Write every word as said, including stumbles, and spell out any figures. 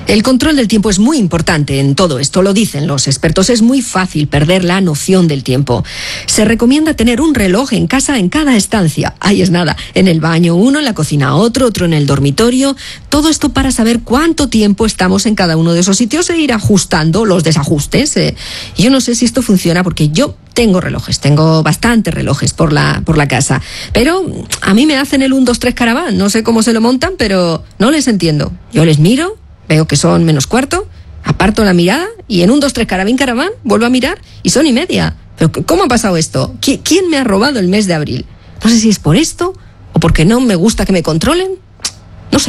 El control del tiempo es muy importante en todo esto, lo dicen los expertos. Es muy fácil perder la noción del tiempo. Se recomienda tener un reloj en casa en cada estancia. Ahí es nada, en el baño uno, en la cocina otro, otro en el dormitorio. Todo esto para saber cuánto tiempo estamos en cada uno de esos sitios e ir ajustando los desajustes. Eh, yo no sé si esto funciona porque yo tengo relojes, tengo bastantes relojes por la, por la casa. Pero a mí me hacen el uno, dos, tres caraván. No sé cómo se lo montan, pero no les entiendo. Yo les miro, veo que son menos cuarto, aparto la mirada y en un, dos, tres, carabín, caraván, vuelvo a mirar y son y media. ¿Pero cómo ha pasado esto? ¿Quién me ha robado el mes de abril? No sé si es por esto o porque no me gusta que me controlen.